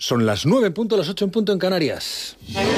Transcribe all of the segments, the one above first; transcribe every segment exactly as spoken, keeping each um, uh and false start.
Son las nueve en punto, las ocho en punto en Canarias.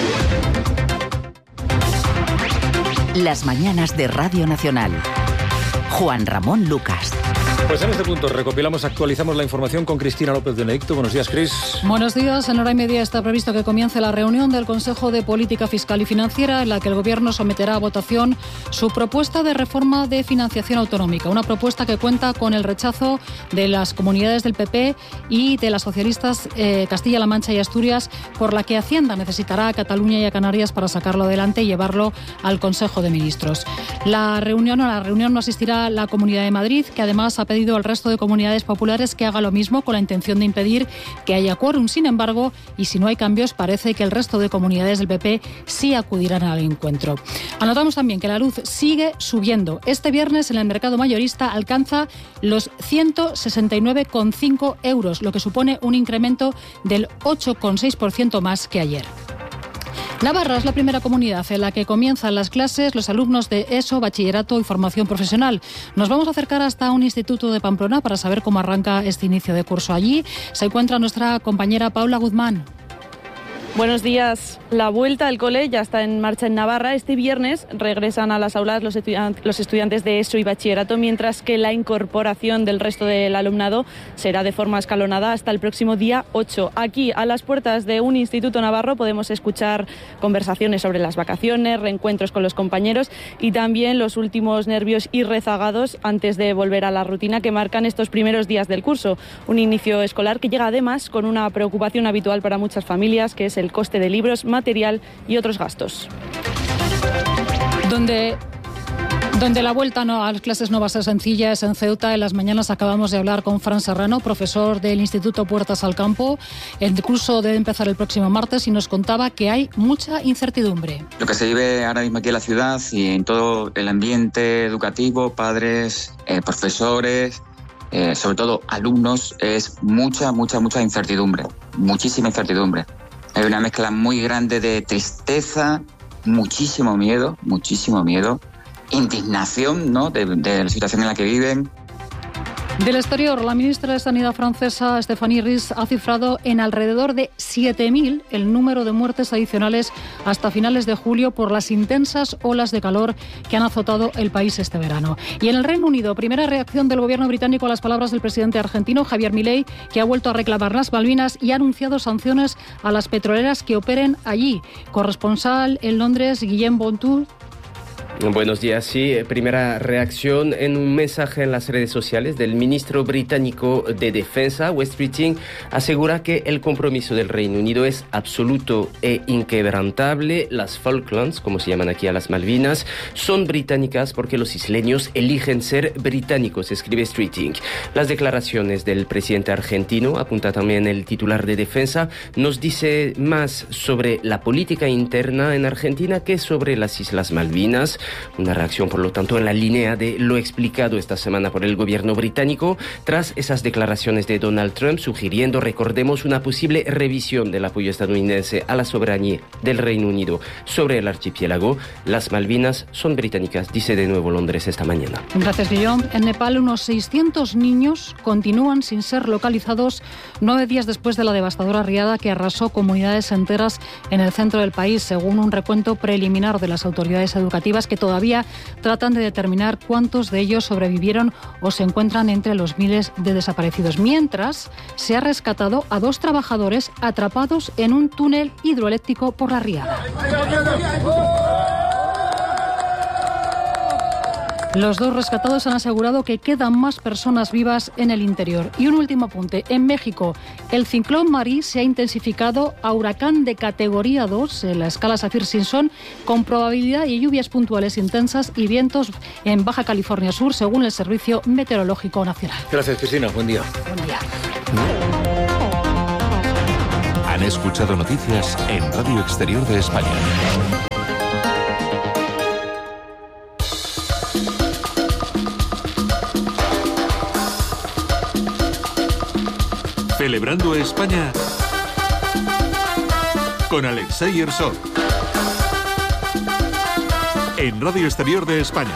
Las mañanas de Radio Nacional. Juan Ramón Lucas. Pues en este punto recopilamos, actualizamos la información con Cristina López de Benedicto. Buenos días, Cris. Buenos días. En hora y media está previsto que comience la reunión del Consejo de Política Fiscal y Financiera, en la que el Gobierno someterá a votación su propuesta de reforma de financiación autonómica. Una propuesta que cuenta con el rechazo de las comunidades del P P y de las socialistas eh, Castilla-La Mancha y Asturias, por la que Hacienda necesitará a Cataluña y a Canarias para sacarlo adelante y llevarlo al Consejo de Ministros. La reunión, a la reunión no asistirá la Comunidad de Madrid, que además ha pedido al resto de comunidades populares que haga lo mismo, con la intención de impedir que haya quórum. Sin embargo, y si no hay cambios, parece que el resto de comunidades del P P sí acudirán al encuentro. Anotamos también que la luz sigue subiendo. Este viernes en el mercado mayorista alcanza los ciento sesenta y nueve coma cinco euros, lo que supone un incremento del ocho coma seis por ciento más que ayer. Navarra es la primera comunidad en la que comienzan las clases los alumnos de ESO, bachillerato y formación profesional. Nos vamos a acercar hasta un instituto de Pamplona para saber cómo arranca este inicio de curso. Allí se encuentra nuestra compañera Paula Guzmán. Buenos días. La vuelta al cole ya está en marcha en Navarra. Este viernes regresan a las aulas los estudiantes de ESO y bachillerato, mientras que la incorporación del resto del alumnado será de forma escalonada hasta el próximo día ocho. Aquí, a las puertas de un instituto navarro, podemos escuchar conversaciones sobre las vacaciones, reencuentros con los compañeros y también los últimos nervios y rezagados antes de volver a la rutina que marcan estos primeros días del curso. Un inicio escolar que llega además con una preocupación habitual para muchas familias, que es el el coste de libros, material y otros gastos. Donde... Donde la vuelta no, a las clases no va a ser sencilla es en Ceuta. En las mañanas acabamos de hablar con Fran Serrano, profesor del Instituto Puertas al Campo. El curso debe empezar el próximo martes y nos contaba que hay mucha incertidumbre. Lo que se vive ahora mismo aquí en la ciudad y en todo el ambiente educativo, padres, eh, profesores, eh, sobre todo alumnos, es mucha, mucha, mucha incertidumbre, muchísima incertidumbre. Hay una mezcla muy grande de tristeza, muchísimo miedo, muchísimo miedo, indignación, ¿no?, de, de la situación en la que viven. Del exterior, la ministra de Sanidad francesa, Stéphanie Ries, ha cifrado en alrededor de siete mil el número de muertes adicionales hasta finales de julio por las intensas olas de calor que han azotado el país este verano. Y en el Reino Unido, primera reacción del gobierno británico a las palabras del presidente argentino, Javier Milei, que ha vuelto a reclamar las Malvinas y ha anunciado sanciones a las petroleras que operen allí. Corresponsal en Londres, Guillem Bontour. Buenos días. Sí, primera reacción en un mensaje en las redes sociales del ministro británico de Defensa, West Keating, asegura que el compromiso del Reino Unido es absoluto e inquebrantable. Las Falklands, como se llaman aquí a las Malvinas, son británicas porque los isleños eligen ser británicos, escribe Keating. Las declaraciones del presidente argentino, apunta también el titular de Defensa, nos dice más sobre la política interna en Argentina que sobre las Islas Malvinas. Una reacción, por lo tanto, en la línea de lo explicado esta semana por el gobierno británico tras esas declaraciones de Donald Trump sugiriendo, recordemos, una posible revisión del apoyo estadounidense a la soberanía del Reino Unido sobre el archipiélago. Las Malvinas son británicas, dice de nuevo Londres esta mañana. Gracias, Guillaume. En Nepal, unos seiscientos niños continúan sin ser localizados nueve días después de la devastadora riada que arrasó comunidades enteras en el centro del país, según un recuento preliminar de las autoridades educativas que todavía tratan de determinar cuántos de ellos sobrevivieron o se encuentran entre los miles de desaparecidos. Mientras, se ha rescatado a dos trabajadores atrapados en un túnel hidroeléctrico por la riada. Los dos rescatados han asegurado que quedan más personas vivas en el interior. Y un último apunte. En México, el ciclón Marí se ha intensificado a huracán de categoría dos en la escala Saffir-Simpson, con probabilidad de lluvias puntuales intensas y vientos en Baja California Sur, según el Servicio Meteorológico Nacional. Gracias, Cristina. Buen día. Buen día. Han escuchado noticias en Radio Exterior de España. Celebrando España con Alexei Ersov en Radio Exterior de España.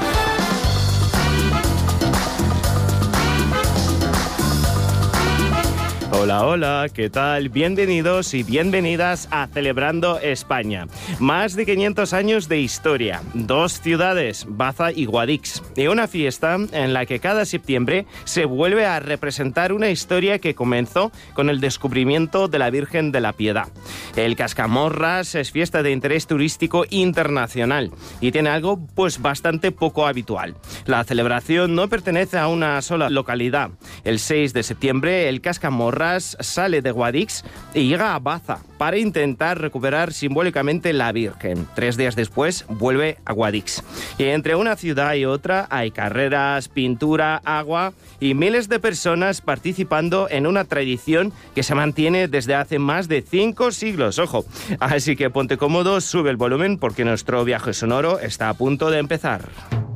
Hola, hola, ¿qué tal? Bienvenidos y bienvenidas a Celebrando España. Más de quinientos años de historia, dos ciudades, Baza y Guadix, y una fiesta en la que cada septiembre se vuelve a representar una historia que comenzó con el descubrimiento de la Virgen de la Piedad. El Cascamorras es fiesta de interés turístico internacional y tiene algo pues bastante poco habitual. La celebración no pertenece a una sola localidad. El seis de septiembre el Cascamorras sale de Guadix y llega a Baza para intentar recuperar simbólicamente la Virgen. Tres días después vuelve a Guadix. Y entre una ciudad y otra hay carreras, pintura, agua y miles de personas participando en una tradición que se mantiene desde hace más de cinco siglos. Ojo, así que ponte cómodo, sube el volumen porque nuestro viaje sonoro está a punto de empezar.